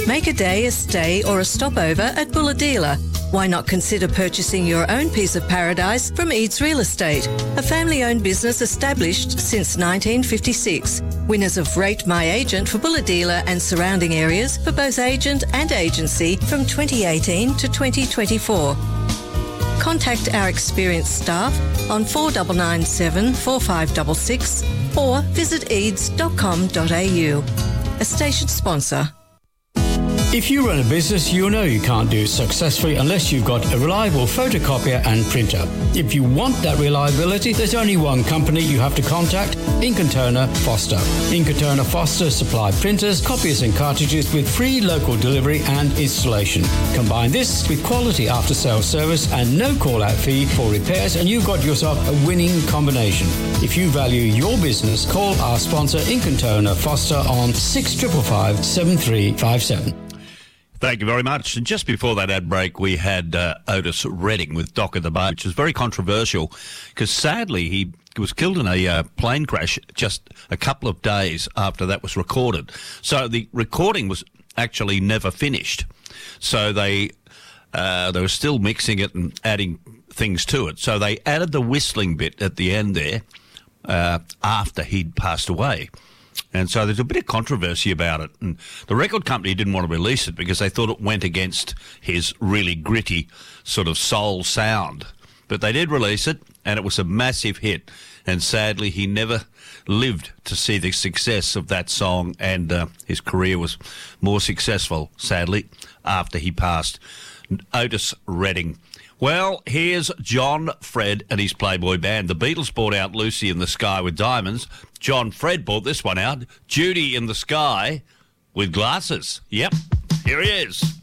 Make a day, a stay or a stopover at Bulahdelah. Why not consider purchasing your own piece of paradise from Eads Real Estate, a family-owned business established since 1956. Winners of Rate My Agent for Bulahdelah and surrounding areas for both agent and agency from 2018 to 2024. Contact our experienced staff on 4997 4566 or visit eads.com.au. A station sponsor. If you run a business, you know you can't do it successfully unless you've got a reliable photocopier and printer. If you want that reliability, there's only one company you have to contact, Ink & Toner Foster. Ink & Toner Foster supply printers, copiers and cartridges with free local delivery and installation. Combine this with quality after-sales service and no call-out fee for repairs and you've got yourself a winning combination. If you value your business, call our sponsor Ink & Toner Foster on 6555 7357. Thank you very much. And just before that ad break, we had Otis Redding with Dock of the Bay, which was very controversial because sadly he was killed in a plane crash just a couple of days after that was recorded. So the recording was actually never finished. So they were still mixing it and adding things to it. So they added the whistling bit at the end there after he'd passed away. And so there's a bit of controversy about it. And the record company didn't want to release it because they thought it went against his really gritty sort of soul sound. But they did release it, and it was a massive hit. And sadly, he never lived to see the success of that song, and his career was more successful, sadly, after he passed. Otis Redding. Well, here's John Fred and his Playboy band. The Beatles brought out Lucy in the Sky with Diamonds. John Fred brought this one out, Judy in the Sky with Glasses. Yep, here he is.